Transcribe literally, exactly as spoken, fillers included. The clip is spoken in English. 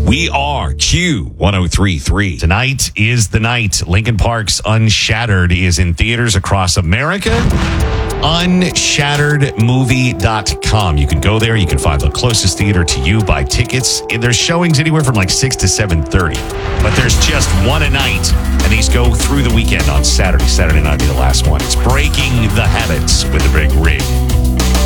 We are Q one oh three point three. Tonight is the night. Linkin Park's Unshattered is in theaters across America. unshattered movie dot com. You can go there. You can find the closest theater to you, buy tickets. There's showings anywhere from like six to seven thirty. But there's just one a night, and these go through the weekend on Saturday. Saturday night will be the last one. It's Breaking the Habits with the Big Rig.